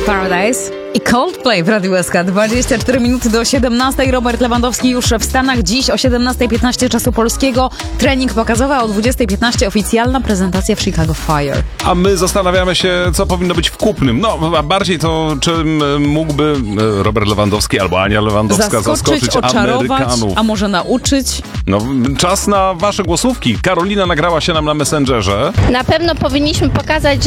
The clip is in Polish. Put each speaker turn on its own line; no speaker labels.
Paradise i Coldplay w Radiu SK. 24 minuty do 17. Robert Lewandowski już w Stanach. Dziś o 17:15 czasu polskiego. Trening pokazowy, a o 20:15 oficjalna prezentacja w Chicago Fire.
A my zastanawiamy się, co powinno być w kupnym. No, a bardziej to, czym mógłby Robert Lewandowski albo Ania Lewandowska zaskoczyć Amerykanów.
A może nauczyć?
No, czas na wasze głosówki. Karolina nagrała się nam na Messengerze.
Na pewno powinniśmy pokazać,